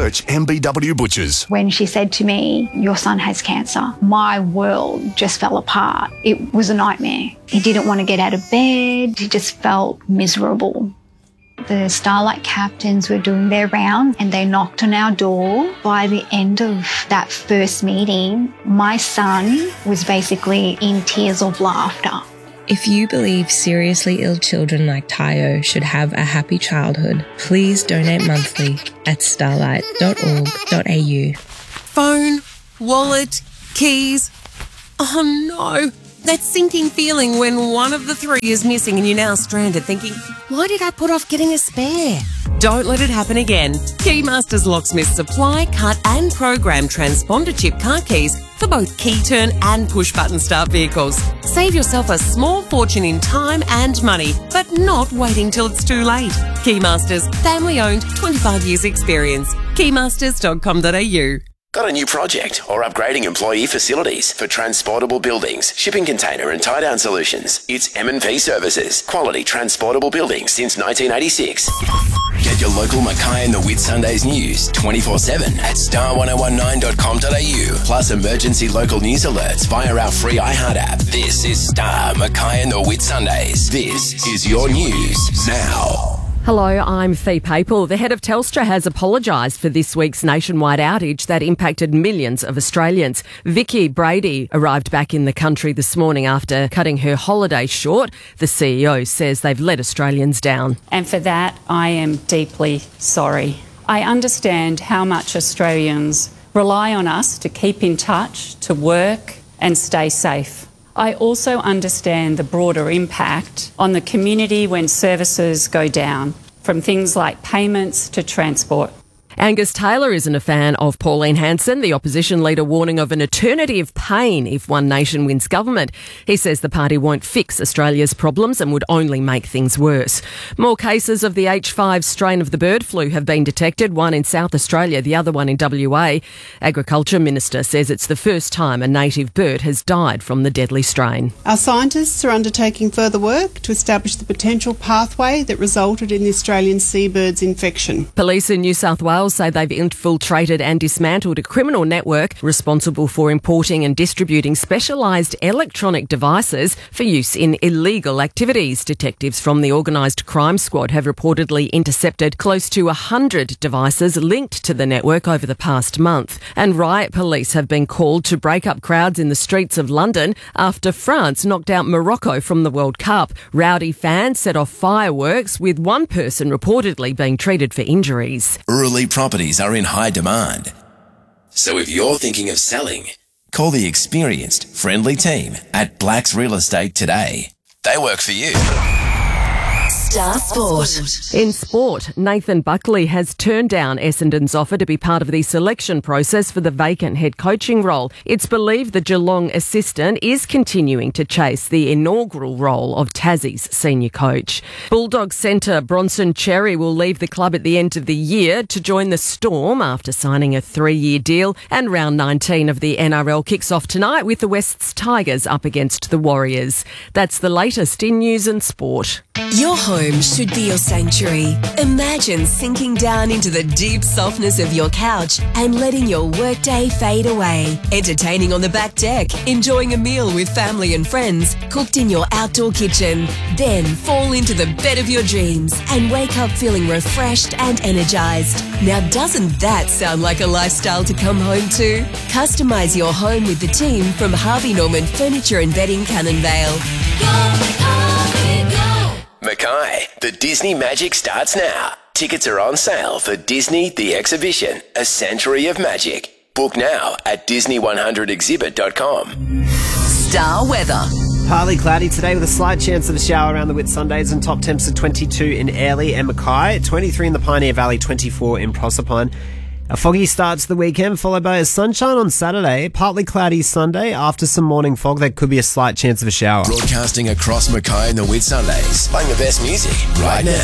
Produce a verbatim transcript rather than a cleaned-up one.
Search M B W Butchers. When she said to me, your son has cancer, my world just fell apart. It was a nightmare. He didn't want to get out of bed. He just felt miserable. The Starlight captains were doing their round and they knocked on our door. By the end of that first meeting, my son was basically in tears of laughter. If you believe seriously ill children like Tayo should have a happy childhood, please donate monthly at starlight dot org dot a u. Phone, wallet, keys. Oh no, that sinking feeling when one of the three is missing and you're now stranded thinking, why did I put off getting a spare? Don't let it happen again. Keymasters Locksmiths supply, cut and program transponder chip car keys for both key turn and push button start vehicles. Save yourself a small fortune in time and money, but not waiting till it's too late. Keymasters, family owned, twenty-five years experience. keymasters dot com dot a u. Got a new project or upgrading employee facilities for transportable buildings, shipping container and tie-down solutions? It's M and P Services. Quality transportable buildings since nineteen eighty-six. Get your local Mackay and the Whitsundays news twenty-four seven at star ten nineteen dot com dot a u. Plus emergency local news alerts via our free iHeart app. This is Star, Mackay and the Whitsundays. This is your news now. Hello, I'm Fee Papel. The head of Telstra has apologised for this week's nationwide outage that impacted millions of Australians. Vicky Brady arrived back in the country this morning after cutting her holiday short. The C E O says they've let Australians down. And for that, I am deeply sorry. I understand how much Australians rely on us to keep in touch, to work and stay safe. I also understand the broader impact on the community when services go down, from things like payments to transport. Angus Taylor isn't a fan of Pauline Hanson, the opposition leader warning of an eternity of pain if One Nation wins government. He says the party won't fix Australia's problems and would only make things worse. More cases of the H five strain of the bird flu have been detected, one in South Australia, the other one in W A. Agriculture Minister says it's the first time a native bird has died from the deadly strain. Our scientists are undertaking further work to establish the potential pathway that resulted in the Australian seabird's infection. Police in New South Wales say they've infiltrated and dismantled a criminal network responsible for importing and distributing specialised electronic devices for use in illegal activities. Detectives from the Organised Crime Squad have reportedly intercepted close to one hundred devices linked to the network over the past month. And riot police have been called to break up crowds in the streets of London after France knocked out Morocco from the World Cup. Rowdy fans set off fireworks, with one person reportedly being treated for injuries. Early properties are in high demand. So if you're thinking of selling, call the experienced, friendly team at Blacks Real Estate today. They work for you. Star Sport. In sport, Nathan Buckley has turned down Essendon's offer to be part of the selection process for the vacant head coaching role. It's believed the Geelong assistant is continuing to chase the inaugural role of Tassie's senior coach. Bulldogs centre Bronson Cherry will leave the club at the end of the year to join the Storm after signing a three-year deal, and round nineteen of the N R L kicks off tonight with the West's Tigers up against the Warriors. That's the latest in news and sport. Your home should be your sanctuary. Imagine sinking down into the deep softness of your couch and letting your workday fade away. Entertaining on the back deck, enjoying a meal with family and friends, cooked in your outdoor kitchen. Then fall into the bed of your dreams and wake up feeling refreshed and energised. Now, doesn't that sound like a lifestyle to come home to? Customise your home with the team from Harvey Norman Furniture and Bedding, Cannon Vale. Mackay, the Disney Magic starts now. Tickets are on sale for Disney The Exhibition, A Century of Magic. Book now at disney one hundred exhibit dot com. Star weather. Partly cloudy today with a slight chance of a shower around the Whitsundays, and top temps of twenty-two in Airlie and Mackay, twenty-three in the Pioneer Valley, twenty-four in Proserpine. A foggy start to the weekend, followed by a sunshine on Saturday, partly cloudy Sunday. After some morning fog, there could be a slight chance of a shower. Broadcasting across Mackay and the Whitsundays, playing the best music right now.